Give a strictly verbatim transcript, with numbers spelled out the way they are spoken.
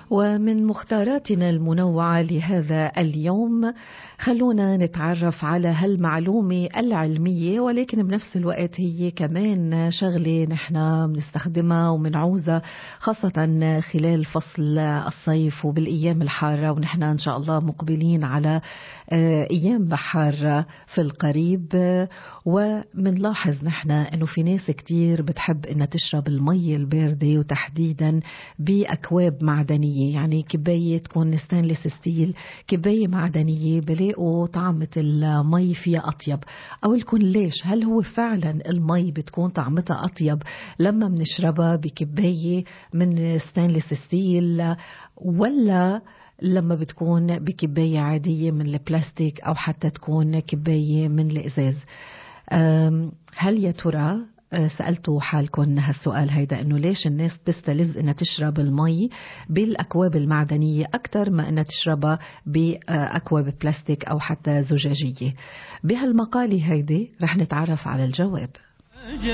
ومن مختاراتنا المنوعة لهذا اليوم خلونا نتعرف على هالمعلومة العلمية، ولكن بنفس الوقت هي كمان شغلة نحن بنستخدمها ومنعوزها خاصة خلال فصل الصيف وبالأيام الحارة، ونحن إن شاء الله مقبلين على أيام حارة في القريب. ومنلاحظ نحن أنه في ناس كتير بتحب أنها تشرب المي الباردة، وتحديدا بأكواب معدنية، يعني كباية تكون ستانلس ستيل، كباية معدنية بلاقوا طعمة المي فيها أطيب. أو لكم ليش؟ هل هو فعلا المي بتكون طعمتها أطيب لما بنشربها بكباية من ستانلس ستيل، ولا لما بتكون بكباية عادية من البلاستيك، أو حتى تكون كباية من الإزاز؟ هل يا ترى سألتوا حالكم هالسؤال هيدا، انه ليش الناس تستلذ انها تشرب المي بالاكواب المعدنية اكثر ما انها تشربها باكواب بلاستيك او حتى زجاجية؟ بهالمقالة هيدي رح نتعرف على الجواب.